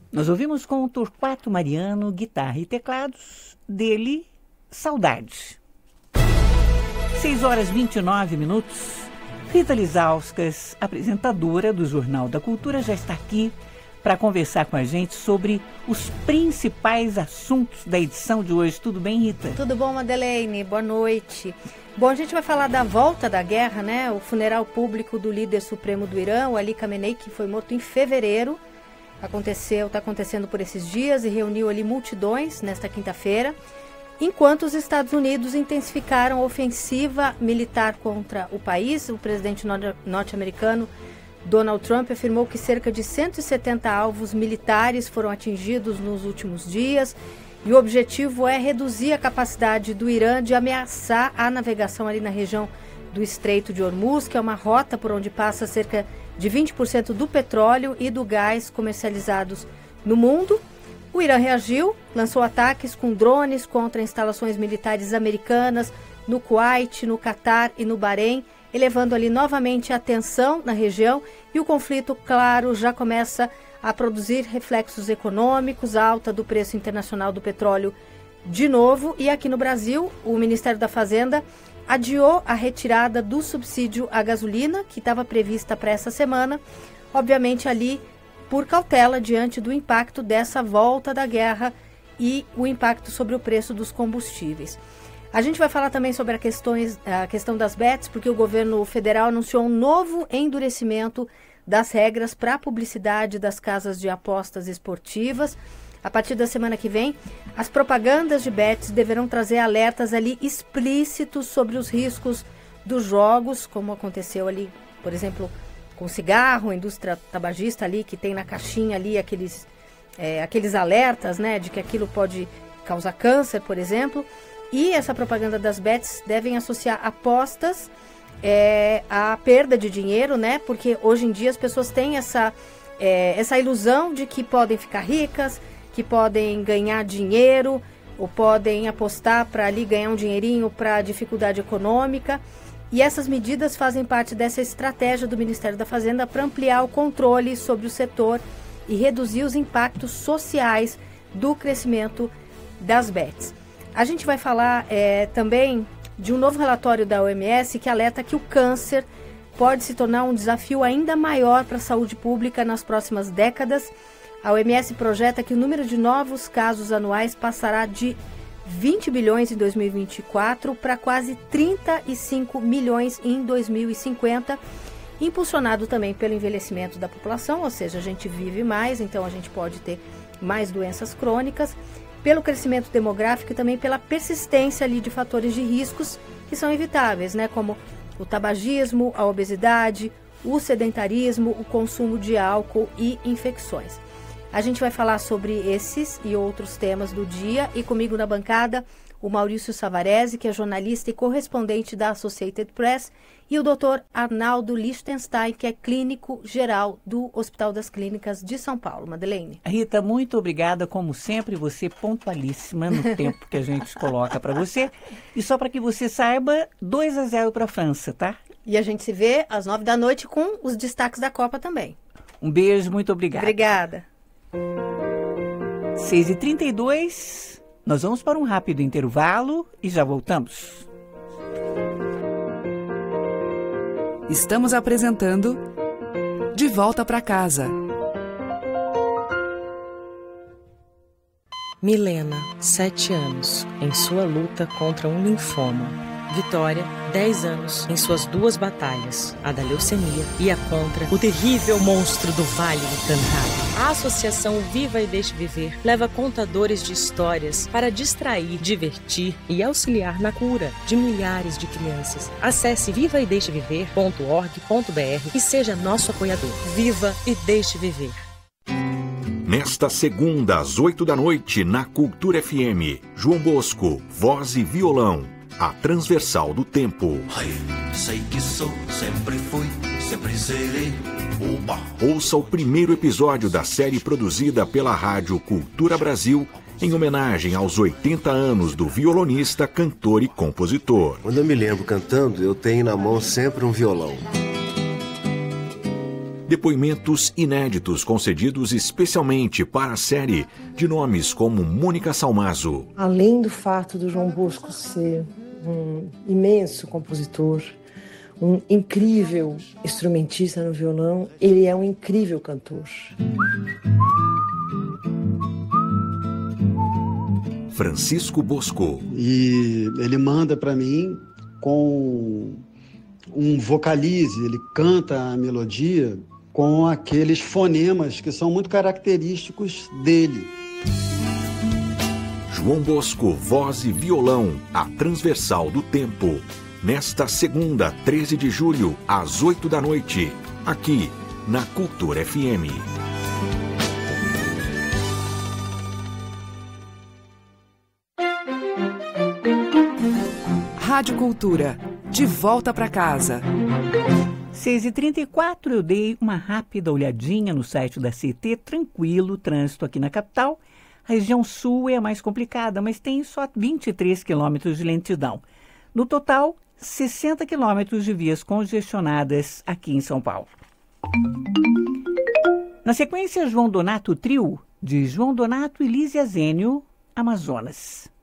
Nós ouvimos com o Torquato Mariano, guitarra e teclados, dele, Saudade. 6h29. Rita Lizauskas, apresentadora do Jornal da Cultura, já está aqui para conversar com a gente sobre os principais assuntos da edição de hoje. Tudo bem, Rita? Tudo bom, Madeleine? Boa noite. Bom, a gente vai falar da volta da guerra, né? O funeral público do líder supremo do Irã, o Ali Khamenei, que foi morto em fevereiro. Está acontecendo por esses dias e reuniu ali multidões nesta quinta-feira, enquanto os Estados Unidos intensificaram a ofensiva militar contra o país. O presidente norte-americano Donald Trump afirmou que cerca de 170 alvos militares foram atingidos nos últimos dias e o objetivo é reduzir a capacidade do Irã de ameaçar a navegação ali na região do Estreito de Hormuz, que é uma rota por onde passa cerca de 20% do petróleo e do gás comercializados no mundo. O Irã reagiu, lançou ataques com drones contra instalações militares americanas no Kuwait, no Catar e no Bahrein, elevando ali novamente a tensão na região, e o conflito, claro, já começa a produzir reflexos econômicos, alta do preço internacional do petróleo de novo. E aqui no Brasil, o Ministério da Fazenda adiou a retirada do subsídio à gasolina, que estava prevista para essa semana, obviamente ali por cautela diante do impacto dessa volta da guerra e o impacto sobre o preço dos combustíveis. A gente vai falar também sobre a questão das bets, porque o governo federal anunciou um novo endurecimento das regras para a publicidade das casas de apostas esportivas. A partir da semana que vem, as propagandas de bets deverão trazer alertas ali explícitos sobre os riscos dos jogos, como aconteceu ali, por exemplo, com cigarro, a indústria tabagista ali, que tem na caixinha ali aqueles alertas, né, de que aquilo pode causar câncer, por exemplo. E essa propaganda das bets devem associar apostas à perda de dinheiro, né, porque hoje em dia as pessoas têm essa ilusão de que podem ficar ricas, que podem ganhar dinheiro ou podem apostar para ali ganhar um dinheirinho para dificuldade econômica. E essas medidas fazem parte dessa estratégia do Ministério da Fazenda para ampliar o controle sobre o setor e reduzir os impactos sociais do crescimento das bets. A gente vai falar também de um novo relatório da OMS que alerta que o câncer pode se tornar um desafio ainda maior para a saúde pública nas próximas décadas. A OMS projeta que o número de novos casos anuais passará de 20 bilhões em 2024 para quase 35 milhões em 2050, impulsionado também pelo envelhecimento da população, ou seja, a gente vive mais, então a gente pode ter mais doenças crônicas, pelo crescimento demográfico e também pela persistência ali de fatores de riscos que são evitáveis, né, como o tabagismo, a obesidade, o sedentarismo, o consumo de álcool e infecções. A gente vai falar sobre esses e outros temas do dia, e comigo na bancada o Maurício Savarese, que é jornalista e correspondente da Associated Press, e o Dr. Arnaldo Lichtenstein, que é clínico geral do Hospital das Clínicas de São Paulo. Madeleine. Rita, muito obrigada, como sempre, você pontualíssima no tempo que a gente coloca para você. E só para que você saiba, 2-0 para a França, tá? E a gente se vê às 9 da noite com os destaques da Copa também. Um beijo, muito obrigada. Obrigada. 6h32, nós vamos para um rápido intervalo e já voltamos. Estamos apresentando De Volta para Casa. Milena, 7 anos, em sua luta contra um linfoma. Vitória, 10 anos, em suas 2 batalhas, a da leucemia e a contra o terrível monstro do Vale Encantado. A Associação Viva e Deixe Viver leva contadores de histórias para distrair, divertir e auxiliar na cura de milhares de crianças. Acesse vivaidecheviver.org.br e seja nosso apoiador. Viva e Deixe Viver. Nesta segunda, às 8 da noite, na Cultura FM, João Bosco, voz e violão. A transversal do tempo. Sei que sou, sempre fui, sempre serei. Oba. Ouça o primeiro episódio da série produzida pela Rádio Cultura Brasil em homenagem aos 80 anos do violonista, cantor e compositor. Quando eu me lembro cantando, eu tenho na mão sempre um violão. Depoimentos inéditos concedidos especialmente para a série, de nomes como Mônica Salmazo. Além do fato do João Bosco ser um imenso compositor, um incrível instrumentista no violão, ele é um incrível cantor. Francisco Bosco. E ele manda para mim com um vocalize, ele canta a melodia com aqueles fonemas que são muito característicos dele. João Bosco, voz e violão, a transversal do tempo. Nesta segunda, 13 de julho, às 8 da noite, aqui na Cultura FM. Rádio Cultura, de volta para casa. 6h34, eu dei uma rápida olhadinha no site da CT, tranquilo, trânsito aqui na capital. A região sul é a mais complicada, mas tem só 23 quilômetros de lentidão. No total, 60 quilômetros de vias congestionadas aqui em São Paulo. Na sequência, João Donato Trio, de João Donato e Lísia Zênio, Amazonas.